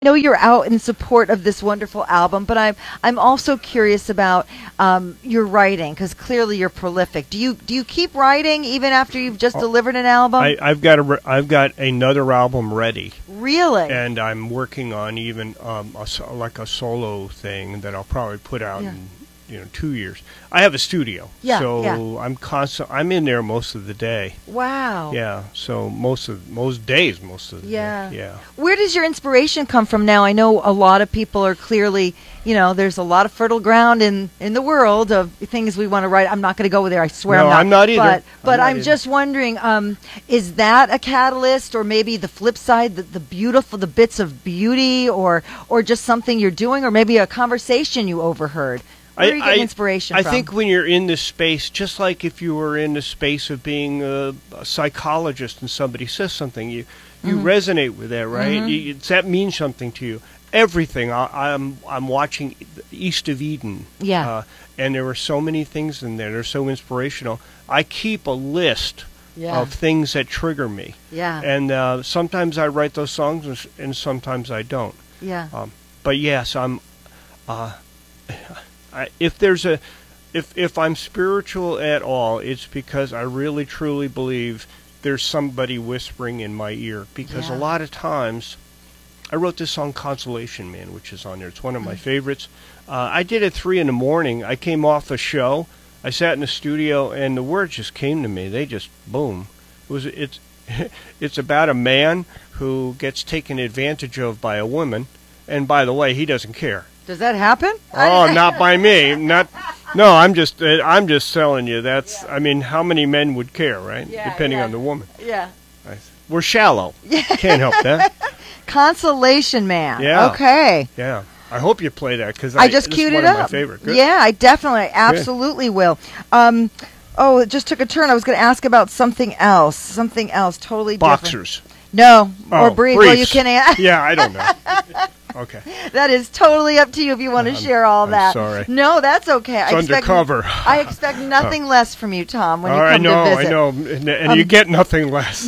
know you're out in support of this wonderful album, but I'm also curious about your writing, because clearly you're prolific. Do you keep writing even after you've just delivered an album? I've got another album ready. Really? And I'm working on even like a solo thing that I'll probably put out in 2 years. I have a studio, so I'm in there most of the day. Wow. Yeah, so most days, most of the day. Yeah. Where does your inspiration come from now? I know a lot of people are clearly, there's a lot of fertile ground in the world of things we want to write. I'm not going to go there. I swear no, I'm not either. But I'm just wondering, is that a catalyst, or maybe the flip side, the bits of beauty, or just something you're doing, or maybe a conversation you overheard? Where are you getting inspiration from? I think when you're in this space, just like if you were in the space of being a psychologist and somebody says something, you resonate with that, right? That means something to you. Everything. I'm watching East of Eden. Yeah. And there are so many things in there. They're so inspirational. I keep a list of things that trigger me. Yeah. And sometimes I write those songs, and sometimes I don't. Yeah. But yes, I'm. If I'm spiritual at all, it's because I really truly believe there's somebody whispering in my ear. Because a lot of times, I wrote this song "Consolation Man," which is on there. It's one of my favorites. I did it at 3 a.m. I came off a show. I sat in the studio, and the words just came to me. They just boom. It's about a man who gets taken advantage of by a woman, and by the way, he doesn't care. Does that happen? Oh, not by me. No, I'm just telling you. That's. I mean, how many men would care, right? Depending on the woman. Yeah. We're shallow. Can't help that. Consolation Man. Yeah. Okay. Yeah. I hope you play that, because I just queued it up. It's one of my favorite. Good. Yeah, I absolutely will. It just took a turn. I was going to ask about something else totally different. Boxers. No, or briefs. Well, you can. Yeah, I don't know. Okay. That is totally up to you if you want to share all that. Sorry. No, that's okay. It's undercover. I expect nothing less from you, Tom, when you come to visit. I know, and you get nothing less.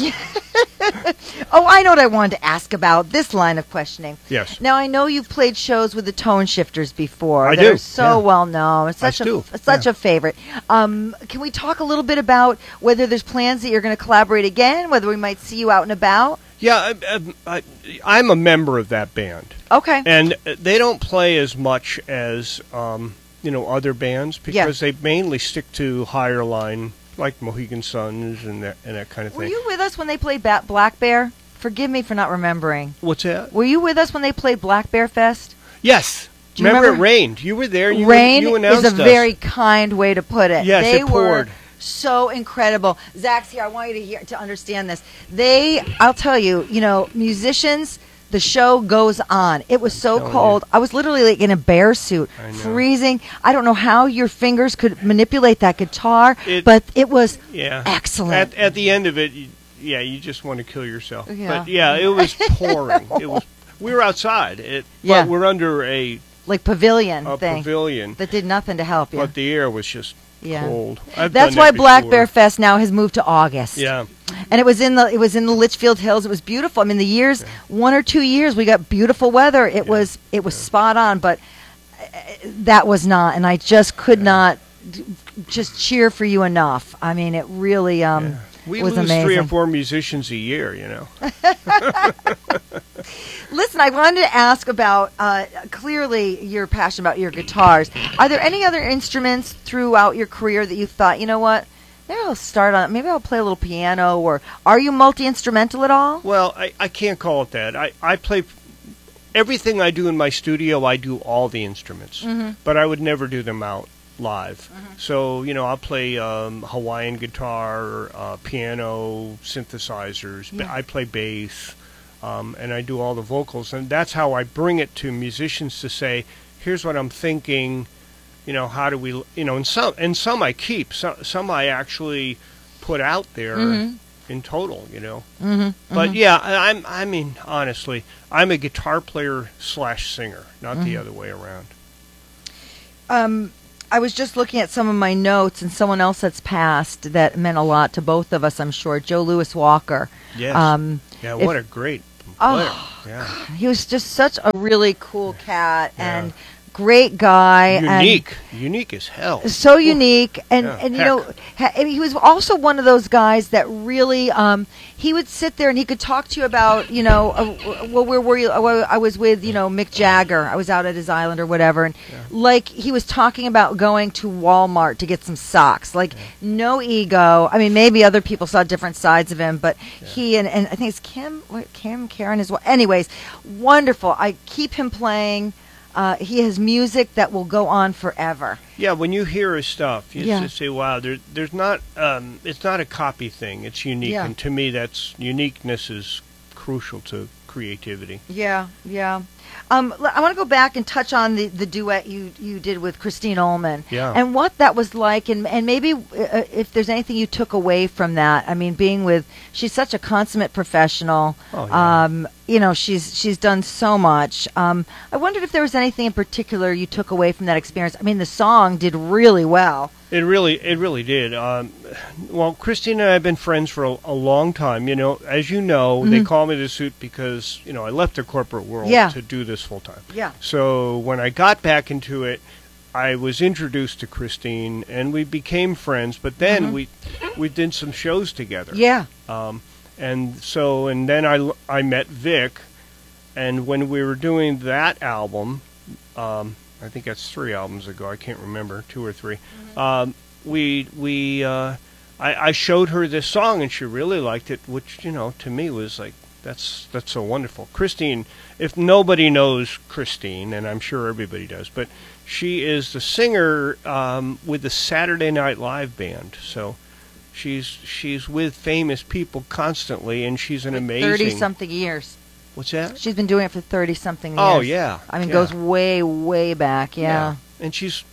Oh, I know what I wanted to ask about, this line of questioning. Yes. Now, I know you've played shows with the Tone Shifters before. I that do. Are so well known. It's such a favorite. Can we talk a little bit about whether there's plans that you're going to collaborate again, whether we might see you out and about? Yeah, I'm a member of that band. Okay. And they don't play as much as other bands, because they mainly stick to higher line, like Mohegan Suns and that kind of thing. Were you with us when they played Black Bear? Forgive me for not remembering. What's that? Were you with us when they played Black Bear Fest? Yes. Do you remember? It rained. You were there. You is announced a very kind way to put it. Yes, they it poured. Were so incredible. Zach's here. I want you to understand this. I'll tell you, musicians, the show goes on. It was so cold. I was literally like in a bear suit, freezing. I don't know how your fingers could manipulate that guitar, but it was excellent. At the end of it, you just want to kill yourself. Yeah. But it was pouring. We were outside. But we're under a pavilion pavilion that did nothing to help you. But the air was just cold. That's why Black Bear Fest now has moved to August. Yeah. And it was in the Litchfield Hills. It was beautiful. I mean, the years 1 or 2 years we got beautiful weather. It was spot on, but that was not, and I just could not just cheer for you enough. I mean, it really we was lose amazing. 3 or 4 musicians a year, Listen, I wanted to ask about, clearly you're passionate about your guitars. Are there any other instruments throughout your career that you thought, you know what, maybe I'll start on, maybe I'll play a little piano, or are you multi-instrumental at all? Well, I can't call it that. I play, everything I do in my studio, I do all the instruments, but I would never do them out live. So, I'll play Hawaiian guitar, piano, synthesizers. I play bass. And I do all the vocals, and that's how I bring it to musicians to say, here's what I'm thinking, how do we, and some I keep, some I actually put out there in total, But I mean, honestly, I'm a guitar player / singer, not the other way around. I was just looking at some of my notes, and someone else that's passed that meant a lot to both of us, I'm sure, Joe Louis Walker. Yes. What a great player. Oh, Yeah. he was just such a really cool cat Yeah. and great guy. Unique as hell. So unique, and Yeah, and you know, he was also one of those guys that really he would sit there and he could talk to you about, you know, well, where were you? I was with, you know, Mick Jagger. I was out at his island or whatever, and like he was talking about going to Walmart to get some socks. Like no ego. I mean, maybe other people saw different sides of him, but he and I think it's Karen as well. Anyways, wonderful. I keep him playing. He has music that will go on forever. Yeah, when you hear his stuff, you just say, "Wow, there's not. It's not a copy thing. It's unique." Yeah. And to me, that's uniqueness is crucial to creativity. Yeah, yeah. I want to go back and touch on the duet you did with Christine Ullman. Yeah. And what that was like, and maybe if there's anything you took away from that. I mean, she's such a consummate professional. Oh, yeah. You know, she's done so much. I wondered if there was anything in particular you took away from that experience. I mean, the song did really well. It really did. Well, Christine and I have been friends for a long time. You know, as you know, they call me the Suit because, you know, I left the corporate world to do this full time. Yeah. So when I got back into it, I was introduced to Christine, and we became friends. But then we did some shows together. Yeah. And then I met Vic, and when we were doing that album, I think that's 3 albums ago. I can't remember, 2 or 3. I showed her this song, and she really liked it, which, you know, to me was like, that's so wonderful. Christine, if nobody knows Christine, and I'm sure everybody does, but she is the singer with the Saturday Night Live band. So she's with famous people constantly, and she's an amazing 30-something years. What's that? She's been doing it for 30-something years. Oh, yeah. I mean, goes way, way back, yeah. And she's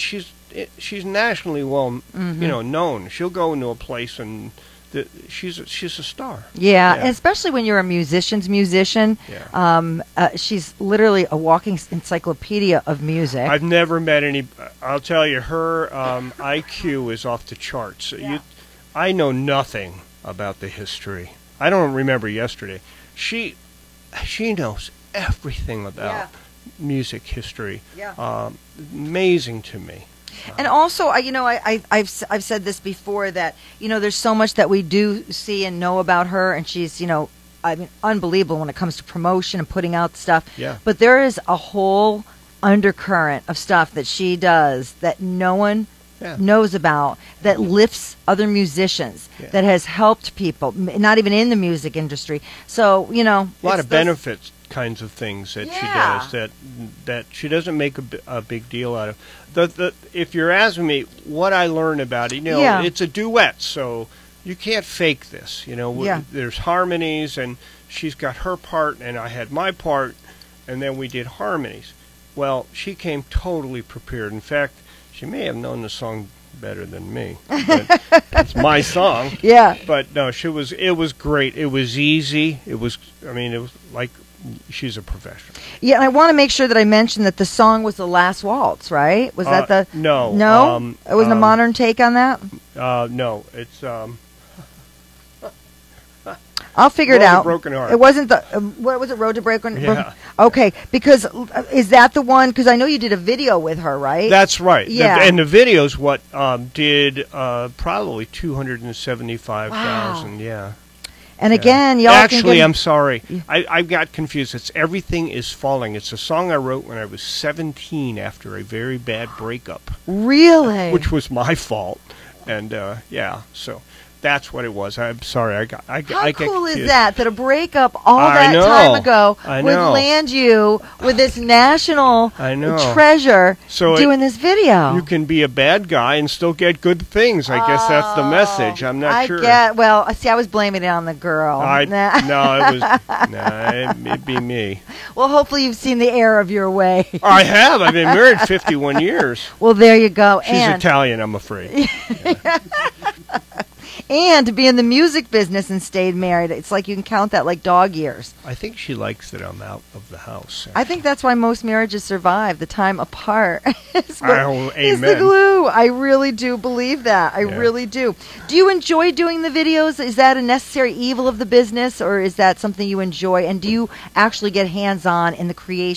nationally well, you know, known. She'll go into a place and she's a star. Yeah, and especially when you're a musician's musician. Yeah. She's literally a walking encyclopedia of music. I've never met any. I'll tell you, her IQ is off the charts. Yeah. I know nothing about the history. I don't remember yesterday. She knows everything about music history. Yeah. Amazing to me. And also, I've said this before that, you know, there's so much that we do see and know about her, and she's, you know, I mean, unbelievable when it comes to promotion and putting out stuff. Yeah. But there is a whole undercurrent of stuff that she does that no one knows about, that lifts other musicians, that has helped people, not even in the music industry. So, you know, a lot of benefits kinds of things that she does that she doesn't make a big deal out of. If you're asking me what I learned about it, you know, it's a duet, so you can't fake this. You know, there's harmonies, and she's got her part, and I had my part, and then we did harmonies. Well, she came totally prepared. In fact, she may have known the song better than me. But it's my song. Yeah. But no, it was great. It was easy. It was like she's a professional. Yeah, and I want to make sure that I mention that the song was The Last Waltz, right? Was that the... No. No? It wasn't a modern take on that? No, it's... I'll figure it out. Broken Heart. It wasn't the... what was it? Road to Broken Heart? Yeah. Okay, because is that the one... Because I know you did a video with her, right? That's right. Yeah. And the video's what did probably 275,000, yeah. And again, y'all Actually, I'm sorry. I got confused. It's Everything Is Falling. It's a song I wrote when I was 17 after a very bad breakup. Really? Which was my fault. And, so that's what it was. I'm sorry. How cool is that a breakup all that time ago would land you with this national treasure doing this video? You can be a bad guy and still get good things. I guess that's the message. I'm not sure. Well, see, I was blaming it on the girl. It'd be me. Well, hopefully you've seen the error of your way. I have. I've been married 51 years. Well, there you go. She's Italian, I'm afraid. and to be in the music business and stayed married. It's like you can count that like dog years. I think she likes that I'm out of the house. I think that's why most marriages survive. The time apart is the amen. glue. I really do believe that. I really do. Do you enjoy doing the videos? Is that a necessary evil of the business, or is that something you enjoy? And do you actually get hands-on in the creation